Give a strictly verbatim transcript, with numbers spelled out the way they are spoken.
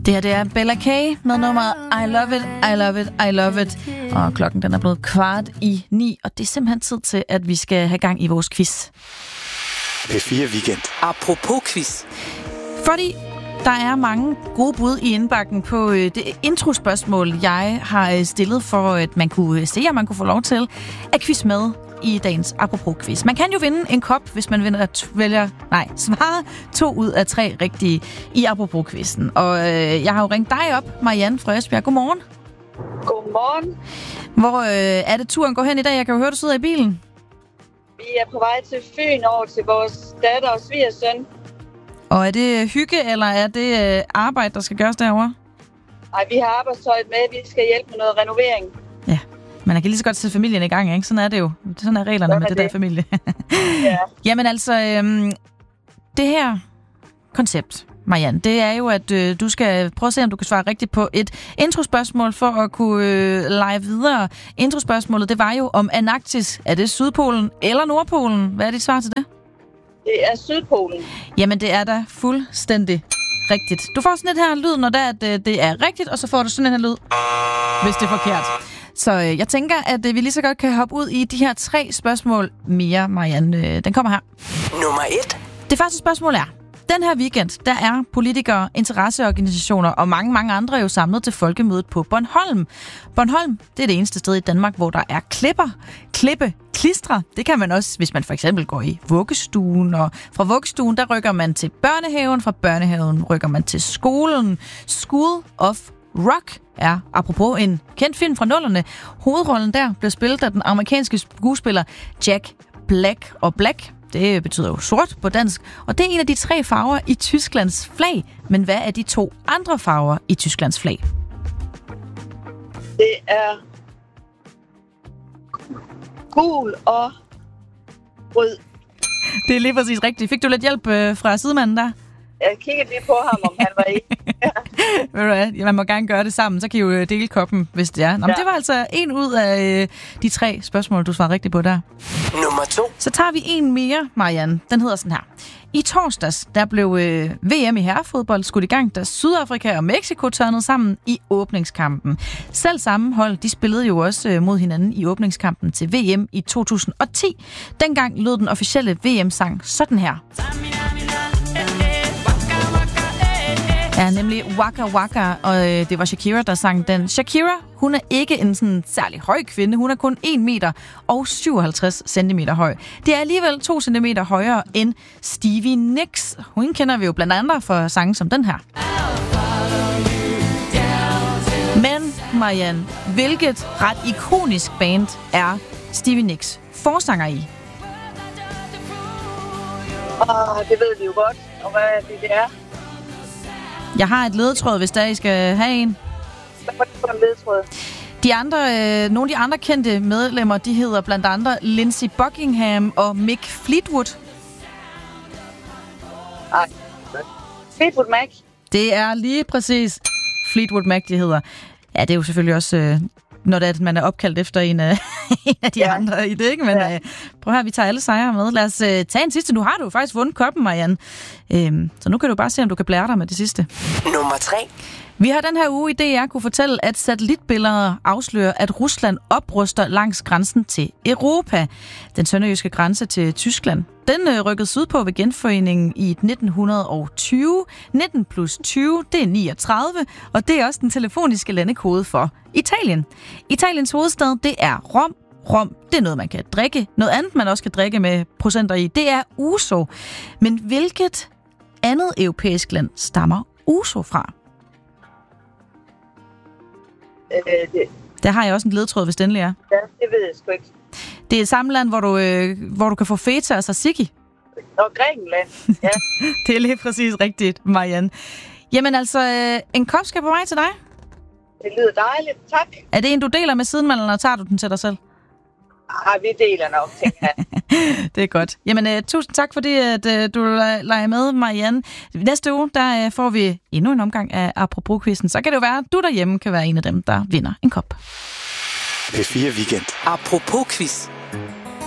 Det her, det er Bella K med nummeret I Love It, I Love It, I Love It. Og klokken den er blevet kvart i ni, og det er simpelthen tid til, at vi skal have gang i vores quiz. P fire Weekend. Apropos quiz. Fordi der er mange gode bud i indbakken på det introspørgsmål, jeg har stillet for, at man kunne se, om man kunne få lov til at quiz med i dagens Apropos quiz. Man kan jo vinde en kop, hvis man vinder at vælger, nej, svarer to ud af tre rigtige i Apropos quizzen. Og øh, jeg har jo ringet dig op, Marianne fra Esbjerg. Godmorgen. Godmorgen. Hvor øh, er det turen går hen i dag? Jeg kan jo høre, du sidder i bilen. Vi er på vej til Fyn over til vores datter og svigersøn. Og er det hygge, eller er det øh, arbejde, der skal gøres derovre? Nej, vi har arbejdstøjet med. Vi skal hjælpe med noget renovering. Ja, men jeg kan lige så godt sætte familien i gang, ikke? Sådan er det jo. Sådan er reglerne sådan med det, det der familie. Ja. Jamen altså, øhm, det her koncept, Marianne, det er jo, at øh, du skal prøve at se, om du kan svare rigtigt på et introspørgsmål for at kunne øh, lege videre. Introspørgsmålet, det var jo om Antarktis. Er det Sydpolen eller Nordpolen? Hvad er dit svar til det? Det er Sydpolen. Jamen, det er da fuldstændig rigtigt. Du får sådan et her lyd, når det er, at det er rigtigt, og så får du sådan en her lyd, hvis det er forkert. Så øh, jeg tænker, at øh, vi lige så godt kan hoppe ud i de her tre spørgsmål mere, Marianne. Øh, den kommer her. Nummer et. Det første spørgsmål er, den her weekend, der er politikere, interesseorganisationer og mange, mange andre jo samlet til folkemødet på Bornholm. Bornholm, det er det eneste sted i Danmark, hvor der er klipper, klippe, klistre. Det kan man også, hvis man for eksempel går i vuggestuen. Og fra vuggestuen, der rykker man til børnehaven. Fra børnehaven rykker man til skolen. School of Rock er, apropos en kendt film fra nullerne. Hovedrollen der blev spillet af den amerikanske skuespiller Jack Black. Og Black, det betyder jo sort på dansk, og det er en af de tre farver i Tysklands flag. Men hvad er de to andre farver i Tysklands flag? Det er gul og rød. Det er lige præcis rigtigt. Fik du lidt hjælp øh, fra sidemanden der? Jeg kiggede lige på ham, om han var i. Ved du hvad? Man må gerne gøre det sammen, så kan I jo dele koppen, hvis det er. Nå, ja. Det var altså en ud af øh, de tre spørgsmål, du svarede rigtigt på der. Nummer to. Så tager vi en mere, Marianne. Den hedder sådan her. I torsdags, der blev øh, V M i herrefodbold skudt i gang, da Sydafrika og Mexico tørnede sammen i åbningskampen. Selv samme hold, de spillede jo også øh, mod hinanden i åbningskampen til V M i to tusind og ti. Dengang lød den officielle V M-sang sådan her. Ja, nemlig Waka Waka, og øh, det var Shakira, der sang den. Shakira, hun er ikke en sådan særlig høj kvinde. Hun er kun en meter og syvoghalvtreds centimeter høj. Det er alligevel to centimeter højere end Stevie Nicks. Hun kender vi jo blandt andet for sange som den her. Men, Marianne, hvilket ret ikonisk band er Stevie Nicks forsanger i? Åh, det ved vi jo godt, og hvad er det, det er? Jeg har et ledetråd, hvis der I skal have en. Hvad var det for en ledetråd? De andre, øh, nogle af de andre kendte medlemmer, de hedder blandt andet Lindsey Buckingham og Mick Fleetwood. Nej. Fleetwood Mac. Det er lige præcis Fleetwood Mac, de hedder. Ja, det er jo selvfølgelig også, øh, når det er, at man er opkaldt efter en af, en af de ja. andre i det, ikke? Men ja. øh, prøv her, vi tager alle sejre med. Lad os øh, tage en sidste. Nu har du jo faktisk vundet koppen, Marianne. Øhm, så nu kan du bare se, om du kan blære dig med det sidste. Nummer tre. Vi har den her uge i D R kunne fortælle, at satellitbilleder afslører, at Rusland opruster langs grænsen til Europa. Den sønderjyske grænse til Tyskland. Den rykkede sydpå ved genforeningen i nitten tyve. nitten plus tyve, det er niogtredive, og det er også den telefoniske landekode for Italien. Italiens hovedstad, det er Rom. Rom, det er noget, man kan drikke. Noget andet, man også kan drikke med procenter i, det er Uso. Men hvilket andet europæisk land stammer Uso fra? Øh, det. Der har jeg også en ledetråd, hvis det endelig er. Ja, det ved jeg sgu ikke. Det er et samme land, hvor du, øh, hvor du kan få feta og tzatziki. Og Grækenland, ja. Det er lige præcis rigtigt, Marianne. Jamen altså, øh, en kop skal på vej til dig. Det lyder dejligt, tak. Er det en, du deler med sidemanden, eller tager du den til dig selv? Ah, vi deler nok, tænker jeg. Det er godt. Jamen, øh, tusind tak, fordi at, øh, du leger med, Marianne. Næste uge, der øh, får vi endnu en omgang af Apropos-quizzen. Så kan det jo være, at du derhjemme kan være en af dem, der vinder en kop. P fire Weekend. Apropos-quiz.